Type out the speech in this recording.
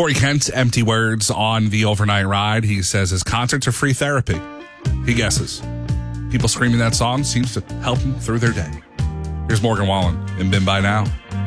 Corey Kent, empty words on the overnight ride. He says his concerts are free therapy. He guesses. People screaming that song seems to help them through their day. Here's Morgan Wallen in Been By Now.